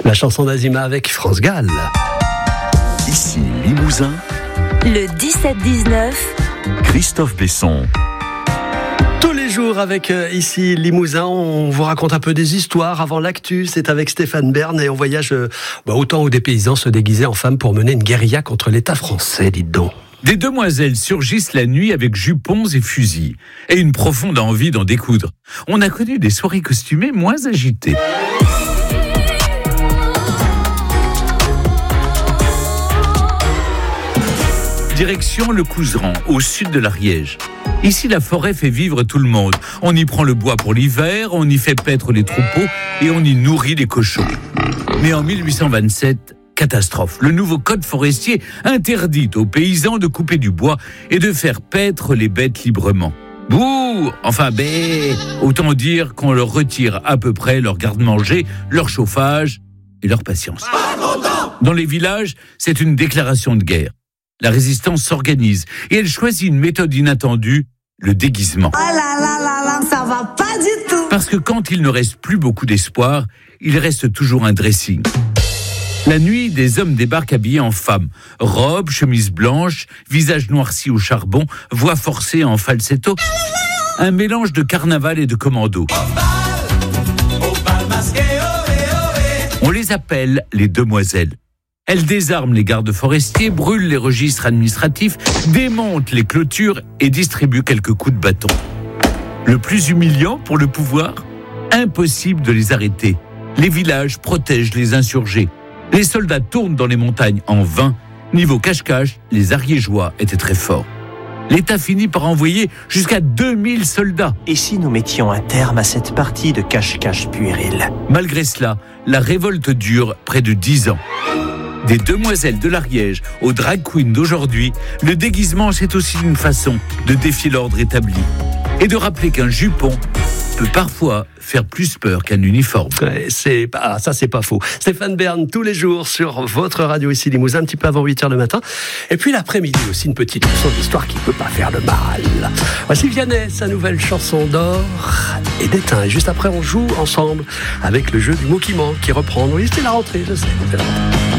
La chanson d'Azima avec France Gall. Ici Limousin, le 17-19, Christophe Besson. Tous les jours avec ici Limousin, on vous raconte un peu des histoires avant l'actu. C'est avec Stéphane Bern et on voyage au temps où des paysans se déguisaient en femmes pour mener une guérilla contre l'État français, dites donc. Des demoiselles surgissent la nuit avec jupons et fusils, et une profonde envie d'en découdre. On a connu des soirées costumées moins agitées. Direction le Couserans, au sud de l'Ariège. Ici, la forêt fait vivre tout le monde. On y prend le bois pour l'hiver, on y fait paître les troupeaux et on y nourrit les cochons. Mais en 1827, catastrophe. Le nouveau code forestier interdit aux paysans de couper du bois et de faire paître les bêtes librement. Bouh! Enfin, autant dire qu'on leur retire à peu près leur garde-manger, leur chauffage et leur patience. Dans les villages, c'est une déclaration de guerre. La résistance s'organise et elle choisit une méthode inattendue, le déguisement. Oh là, ça va pas du tout. Parce que quand il ne reste plus beaucoup d'espoir, il reste toujours un dressing. La nuit, des hommes débarquent habillés en femmes. Robes, chemises blanches, visage noirci au charbon, voix forcée en falsetto. Un mélange de carnaval et de commando. On les appelle les demoiselles. Elles désarment les gardes forestiers, brûlent les registres administratifs, démontent les clôtures et distribuent quelques coups de bâton. Le plus humiliant pour le pouvoir, impossible de les arrêter. Les villages protègent les insurgés. Les soldats tournent dans les montagnes en vain. Niveau cache-cache, les Ariégeois étaient très forts. L'État finit par envoyer jusqu'à 2000 soldats. Et si nous mettions un terme à cette partie de cache-cache puéril ? Malgré cela, la révolte dure près de 10 ans. Des demoiselles de l'Ariège aux drag queens d'aujourd'hui, le déguisement, c'est aussi une façon de défier l'ordre établi et de rappeler qu'un jupon peut parfois faire plus peur qu'un uniforme. Ouais, c'est pas faux. Stéphane Bern, tous les jours sur votre radio ici Limousin, un petit peu avant 8h le matin. Et puis l'après-midi aussi, une petite leçon d'histoire qui peut pas faire de mal. Voici Vianney, sa nouvelle chanson d'or et d'étain. Et juste après, on joue ensemble avec le jeu du mot qui manque, qui reprend. Oui, c'était la rentrée, je sais.